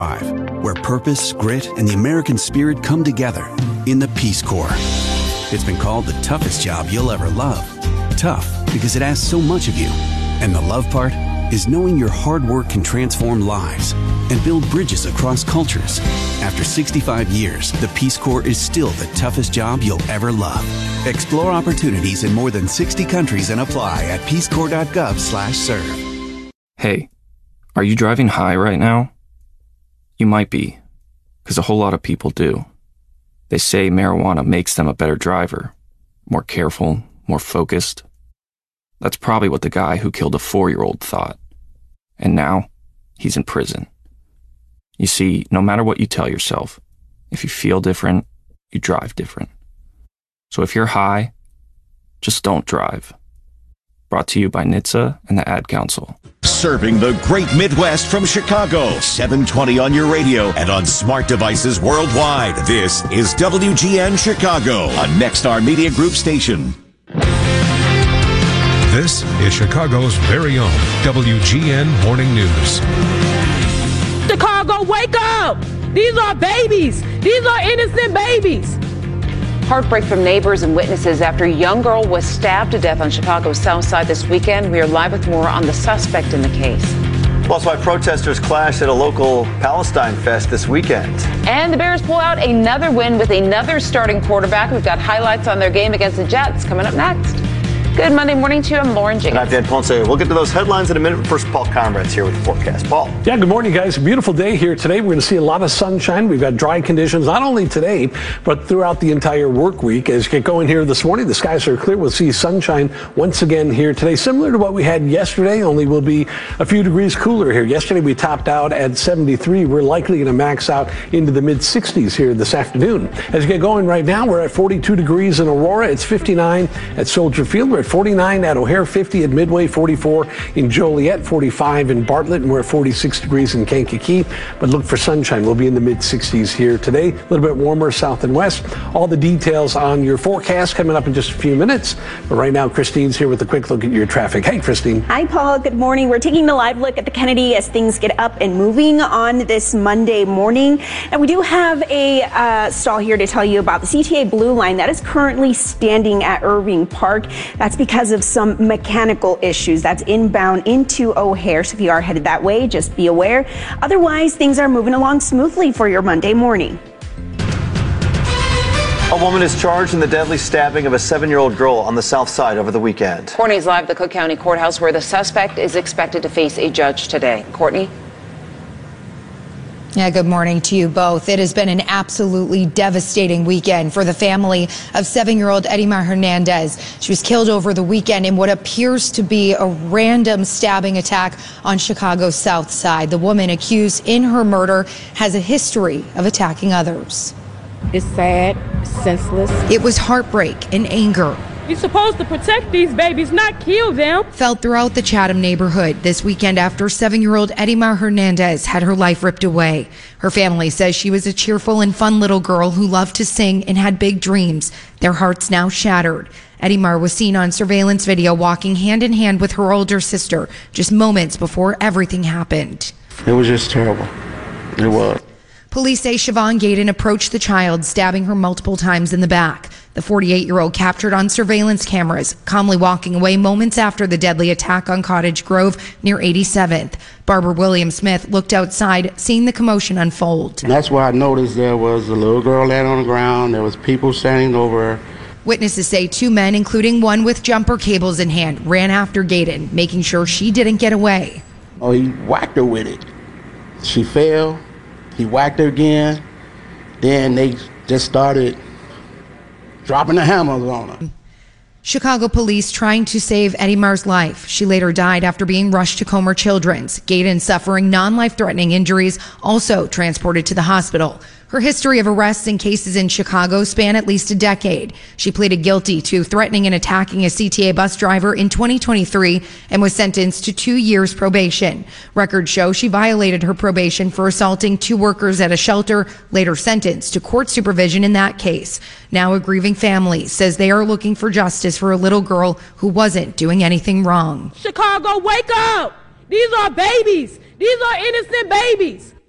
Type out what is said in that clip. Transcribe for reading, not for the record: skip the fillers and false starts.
where purpose, grit, and the American spirit come together in the Peace Corps. It's been called the toughest job you'll ever love. Tough because it asks so much of you. And the love part is knowing your hard work can transform lives and build bridges across cultures. After 65 years, the Peace Corps is still the toughest job you'll ever love. Explore opportunities in more than 60 countries and apply at peacecorps.gov/serve. Hey, are you driving high right now? You might be, because a whole lot of people do. They say marijuana makes them a better driver, more careful, more focused. That's probably what the guy who killed a 4-year-old thought. And now, he's in prison. You see, no matter what you tell yourself, if you feel different, you drive different. So if you're high, just don't drive. Brought to you by NHTSA and the Ad Council. Serving the great Midwest from Chicago. 720 on your radio and on smart devices worldwide. This is WGN Chicago, a Nexstar Media Group station. This is Chicago's very own WGN Morning News. Chicago, wake up! These are babies. These are innocent babies. Heartbreak from neighbors and witnesses after a young girl was stabbed to death on Chicago's South Side this weekend. We are live with more on the suspect in the case. Plus, why protesters clashed at a local Palestine fest this weekend. And the Bears pull out another win with another starting quarterback. We've got highlights on their game against the Jets coming up next. Good Monday morning to you. I'm Lauren Jenkins. And I'm Dan Ponce. We'll get to those headlines in a minute. First, Paul Conrad's here with the forecast. Paul. Yeah, good morning, guys. A beautiful day here today. We're going to see a lot of sunshine. We've got dry conditions, not only today, but throughout the entire work week. As you get going here this morning, the skies are clear. We'll see sunshine once again here today, similar to what we had yesterday, only will be a few degrees cooler here. Yesterday, we topped out at 73. We're likely going to max out into the mid-60s here this afternoon. As you get going right now, we're at 42 degrees in Aurora. It's 59 at Soldier Field. We're at 49 at O'Hare, 50 at Midway, 44 in Joliet, 45 in Bartlett, and we're at 46 degrees in Kankakee. But look for sunshine. We'll be in the mid-60s here today. A little bit warmer south and west. All the details on your forecast coming up in just a few minutes. But right now, Christine's here with a quick look at your traffic. Hey, Christine. Hi, Paul. Good morning. We're taking a live look at the Kennedy as things get up and moving on this Monday morning. And we do have a stall here to tell you about the CTA Blue Line that is currently standing at Irving Park. That's because of some mechanical issues. That's inbound into O'Hare. So if you are headed that way, just be aware. Otherwise, things are moving along smoothly for your Monday morning. A woman is charged in the deadly stabbing of a 7-year-old girl on the South Side over the weekend. Courtney's live at the Cook County Courthouse where the suspect is expected to face a judge today. Courtney? Yeah, good morning to you both. It has been an absolutely devastating weekend for the family of 7-year-old Edimar Hernandez. She was killed over the weekend in what appears to be a random stabbing attack on Chicago's South Side. The woman accused in her murder has a history of attacking others. It's sad, senseless. It was heartbreak and anger. You're supposed to protect these babies, not kill them. Felt throughout the Chatham neighborhood this weekend after 7-year-old Edimar Hernandez had her life ripped away. Her family says she was a cheerful and fun little girl who loved to sing and had big dreams. Their hearts now shattered. Edimar was seen on surveillance video walking hand in hand with her older sister just moments before everything happened. It was just terrible. It was. Police say Siobhan Gaydon approached the child, stabbing her multiple times in the back. The 48-year-old captured on surveillance cameras, calmly walking away moments after the deadly attack on Cottage Grove near 87th. Barbara Williams-Smith looked outside, seeing the commotion unfold. And that's why I noticed there was a little girl laying on the ground. There was people standing over her. Witnesses say 2 men, including one with jumper cables in hand, ran after Gaydon, making sure she didn't get away. Oh, he whacked her with it. She fell. He whacked her again. Then they just started dropping the hammers on her. Chicago police trying to save Edimar's life. She later died after being rushed to Comer Children's. Gaydon, suffering non-life-threatening injuries, also transported to the hospital. Her history of arrests and cases in Chicago span at least a decade. She pleaded guilty to threatening and attacking a CTA bus driver in 2023 and was sentenced to 2 years probation. Records show she violated her probation for assaulting 2 workers at a shelter, later sentenced to court supervision in that case. Now a grieving family says they are looking for justice for a little girl who wasn't doing anything wrong. Chicago, wake up! These are babies. These are innocent babies.